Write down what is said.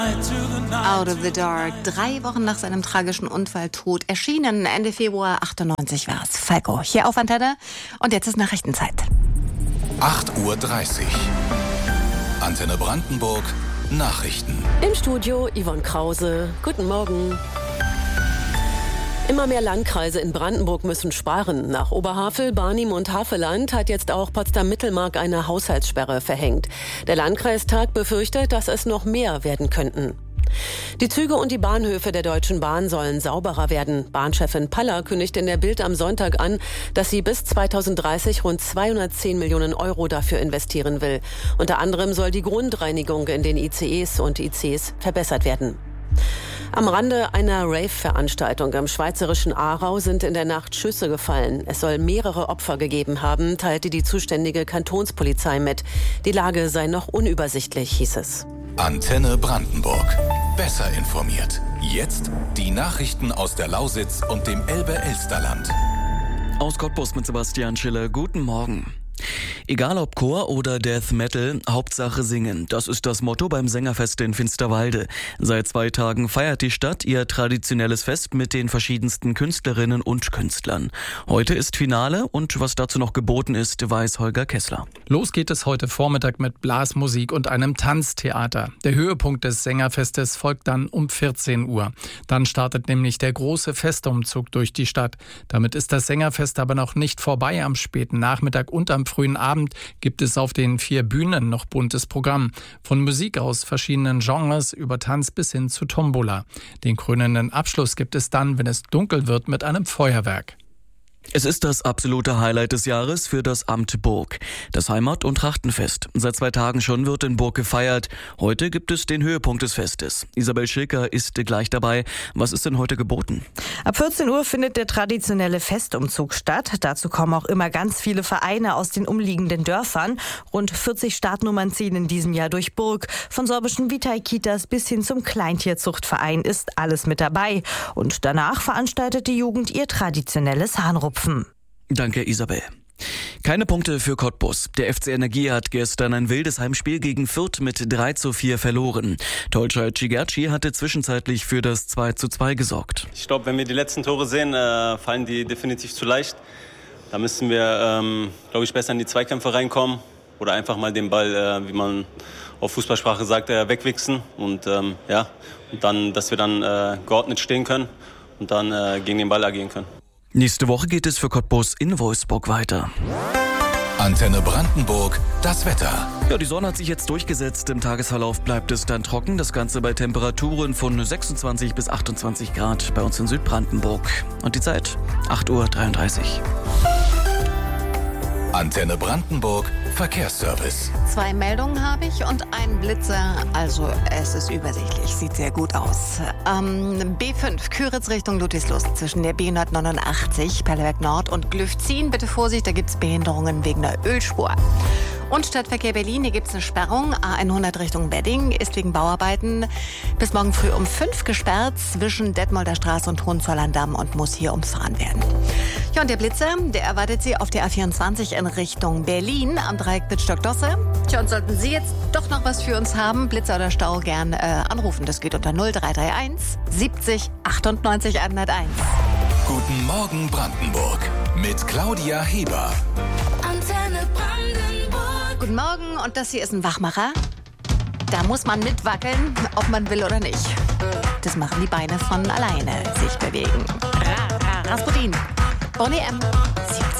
Out of the Dark, 3 Wochen nach seinem tragischen Unfalltod erschienen. Ende Februar 98 war es. Falco, hier auf Antenne. Und jetzt ist Nachrichtenzeit. 8:30 Uhr. Antenne Brandenburg, Nachrichten. Im Studio Yvonne Krause. Guten Morgen. Immer mehr Landkreise in Brandenburg müssen sparen. Nach Oberhavel, Barnim und Havelland hat jetzt auch Potsdam-Mittelmark eine Haushaltssperre verhängt. Der Landkreistag befürchtet, dass es noch mehr werden könnten. Die Züge und die Bahnhöfe der Deutschen Bahn sollen sauberer werden. Bahnchefin Paller kündigt in der Bild am Sonntag an, dass sie bis 2030 rund 210 Millionen Euro dafür investieren will. Unter anderem soll die Grundreinigung in den ICEs und ICs verbessert werden. Am Rande einer Rave-Veranstaltung im schweizerischen Aarau sind in der Nacht Schüsse gefallen. Es soll mehrere Opfer gegeben haben, teilte die zuständige Kantonspolizei mit. Die Lage sei noch unübersichtlich, hieß es. Antenne Brandenburg. Besser informiert. Jetzt die Nachrichten aus der Lausitz und dem Elbe-Elsterland. Aus Cottbus mit Sebastian Schiller. Guten Morgen. Egal ob Chor oder Death Metal, Hauptsache singen. Das ist das Motto beim Sängerfest in Finsterwalde. Seit 2 Tagen feiert die Stadt ihr traditionelles Fest mit den verschiedensten Künstlerinnen und Künstlern. Heute ist Finale und was dazu noch geboten ist, weiß Holger Kessler. Los geht es heute Vormittag mit Blasmusik und einem Tanztheater. Der Höhepunkt des Sängerfestes folgt dann um 14 Uhr. Dann startet nämlich der große Festumzug durch die Stadt. Damit ist das Sängerfest aber noch nicht vorbei. Am späten Nachmittag und am frühen Abend gibt es auf den 4 Bühnen noch buntes Programm. Von Musik aus verschiedenen Genres über Tanz bis hin zu Tombola. Den krönenden Abschluss gibt es dann, wenn es dunkel wird, mit einem Feuerwerk. Es ist das absolute Highlight des Jahres für das Amt Burg. Das Heimat- und Trachtenfest. Seit 2 Tagen schon wird in Burg gefeiert. Heute gibt es den Höhepunkt des Festes. Isabel Schilker ist gleich dabei. Was ist denn heute geboten? Ab 14 Uhr findet der traditionelle Festumzug statt. Dazu kommen auch immer ganz viele Vereine aus den umliegenden Dörfern. Rund 40 Startnummern ziehen in diesem Jahr durch Burg. Von sorbischen Vitai-Kitas bis hin zum Kleintierzuchtverein ist alles mit dabei. Und danach veranstaltet die Jugend ihr traditionelles Hahnrupfen. Danke, Isabel. Keine Punkte für Cottbus. Der FC Energie hat gestern ein wildes Heimspiel gegen Fürth mit 3:4 verloren. Tolcay Cigerci hatte zwischenzeitlich für das 2:2 gesorgt. Ich glaube, wenn wir die letzten Tore sehen, fallen die definitiv zu leicht. Da müssen wir, glaube ich, besser in die Zweikämpfe reinkommen oder einfach mal den Ball, wie man auf Fußballsprache sagt, wegwichsen und dann, dass wir dann geordnet stehen können und dann gegen den Ball agieren können. Nächste Woche geht es für Cottbus in Wolfsburg weiter. Antenne Brandenburg, das Wetter. Ja, die Sonne hat sich jetzt durchgesetzt. Im Tagesverlauf bleibt es dann trocken. Das Ganze bei Temperaturen von 26 bis 28 Grad bei uns in Südbrandenburg. Und die Zeit? 8:33 Uhr. Antenne Brandenburg, Verkehrsservice. 2 Meldungen habe ich und einen Blitzer. Also es ist übersichtlich, sieht sehr gut aus. B5, Küritz Richtung Ludwigslust zwischen der B189, Perleberg Nord und Glüfzin. Bitte Vorsicht, da gibt es Behinderungen wegen der Ölspur. Und Stadtverkehr Berlin, hier gibt es eine Sperrung. A100 Richtung Wedding ist wegen Bauarbeiten bis morgen früh um 5 gesperrt zwischen Detmolder Straße und Hohenzollern-Damm und muss hier umfahren werden. Ja, und der Blitzer, der erwartet Sie auf der A24 in Richtung Berlin am Dreieck Wittstock-Dosse. Tja, und sollten Sie jetzt doch noch was für uns haben, Blitzer oder Stau, gern anrufen. Das geht unter 0331 70 98 101. Guten Morgen Brandenburg mit Claudia Heber. Antenne Brandenburg. Guten Morgen, und das hier ist ein Wachmacher. Da muss man mitwackeln, ob man will oder nicht. Das machen die Beine von alleine, sich bewegen. Rasputin, Boney M.